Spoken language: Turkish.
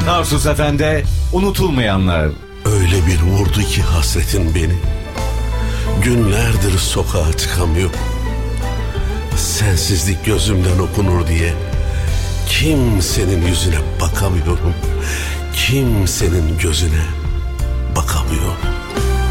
Tarsus Efendi, unutulmayanlar. Öyle bir vurdu ki hasretin beni. Günlerdir sokağa çıkamıyorum. Sensizlik gözümden okunur diye kimsenin yüzüne bakamıyorum. Kimsenin gözüne bakamıyorum.